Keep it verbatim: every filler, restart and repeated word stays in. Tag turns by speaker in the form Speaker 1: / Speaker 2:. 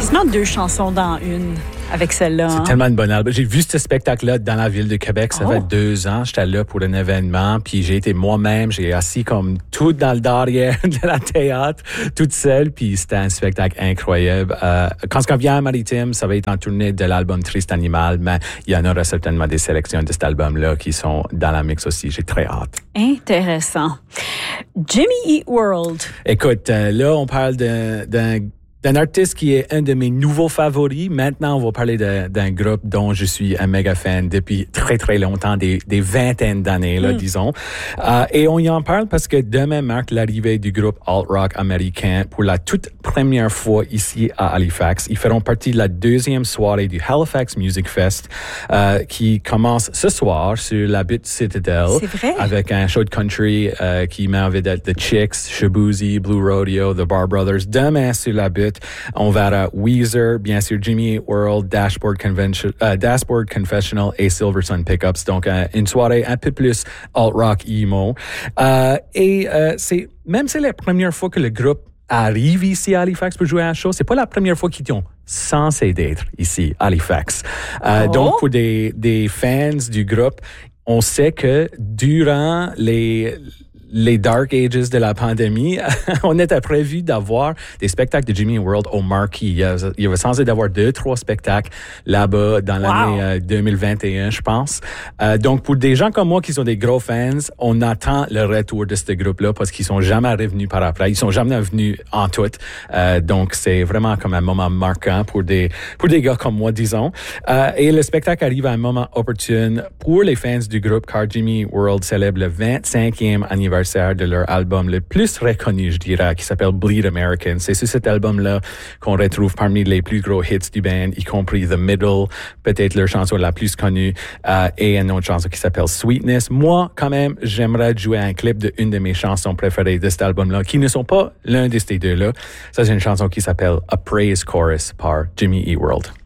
Speaker 1: quasiment deux chansons dans une avec celle-là.
Speaker 2: C'est
Speaker 1: hein?
Speaker 2: tellement une bonne album. J'ai vu ce spectacle-là dans la ville de Québec. Ça
Speaker 1: Oh.
Speaker 2: fait deux ans. J'étais là pour un événement. Puis j'ai été moi-même. J'ai assis comme tout dans le derrière de la théâtre, toute seule. Puis c'était un spectacle incroyable. Euh, quand on vient à Maritime, ça va être en tournée de l'album Triste Animal. Mais il y en aura certainement des sélections de cet album-là qui sont dans la mix aussi. J'ai très hâte.
Speaker 1: Intéressant. Jimmy Eat World.
Speaker 2: Écoute, euh, là, on parle d'un, d'un d'un artiste qui est un de mes nouveaux favoris. Maintenant, on va parler de, d'un groupe dont je suis un méga fan depuis très, très longtemps, des, des vingtaines d'années, là, mm. disons. Euh, et on y en parle parce que demain marque l'arrivée du groupe alt-rock américain pour la toute première fois ici à Halifax. Ils feront partie de la deuxième soirée du Halifax Music Fest euh, qui commence ce soir sur la butte Citadel.
Speaker 1: C'est vrai?
Speaker 2: Avec un show de country euh, qui met en vedette The Chicks, Shaboozey, Blue Rodeo, The Bar Brothers. Demain, sur la butte, on verra Weezer, bien sûr, Jimmy Eat World, Dashboard, Convention, euh, Dashboard Confessional et Silversun Pickups. Donc, euh, une soirée un peu plus alt-rock emo. Euh, et euh, c'est même c'est la première fois que le groupe arrive ici à Halifax pour jouer à un show. C'est pas la première fois qu'ils ont censé d'être ici à Halifax. Euh,
Speaker 1: oh.
Speaker 2: Donc, pour des, des fans du groupe, on sait que durant les les dark ages de la pandémie, on était prévu d'avoir des spectacles de Jimmy Eat World au Marquee. Il y avait, il y avait censé d'avoir deux, trois spectacles là-bas dans l'année wow. euh, deux mille vingt et un, je pense. Euh, donc, pour des gens comme moi qui sont des gros fans, on attend le retour de ce groupe-là parce qu'ils sont jamais revenus par après. Ils sont jamais venus en tout. Euh, donc, c'est vraiment comme un moment marquant pour des pour des gars comme moi, disons. Euh, et le spectacle arrive à un moment opportun pour les fans du groupe car Jimmy Eat World célèbre le vingt-cinquième anniversaire de leur album le plus reconnu, je dirais, qui s'appelle Bleed American. C'est sur cet album-là qu'on retrouve parmi les plus gros hits du band, y compris The Middle, peut-être leur chanson la plus connue, euh, et une autre chanson qui s'appelle Sweetness. Moi, quand même, j'aimerais jouer un clip de une de mes chansons préférées de cet album-là, qui ne sont pas l'un de ces deux-là. Ça, c'est une chanson qui s'appelle A Praise Chorus par Jimmy Eat World.